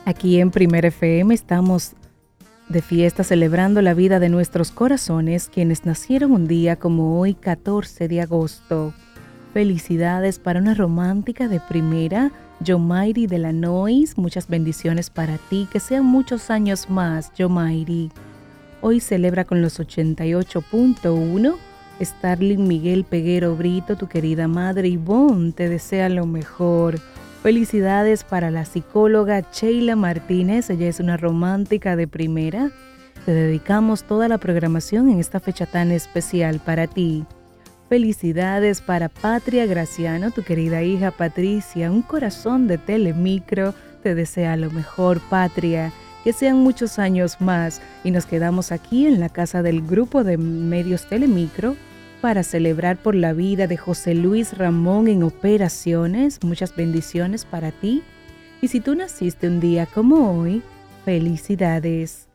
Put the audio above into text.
Aquí en Primer FM estamos de fiesta celebrando la vida de nuestros corazones, quienes nacieron un día como hoy, 14 de agosto. Felicidades para una romántica de primera, Yomairi de la Nois. Muchas bendiciones para ti, que sean muchos años más, Yomairi. Hoy celebra con los 88.1. Starling Miguel Peguero Brito, tu querida madre Ivonne, te desea lo mejor. Felicidades para la psicóloga Sheila Martínez, ella es una romántica de primera. Te dedicamos toda la programación en esta fecha tan especial para ti. Felicidades para Patria Graciano, tu querida hija Patricia, un corazón de Telemicro, te desea lo mejor, Patria. Que sean muchos años más y nos quedamos aquí en la casa del grupo de medios Telemicro para celebrar por la vida de José Luis Ramón en operaciones. Muchas bendiciones para ti. Y si tú naciste un día como hoy, felicidades.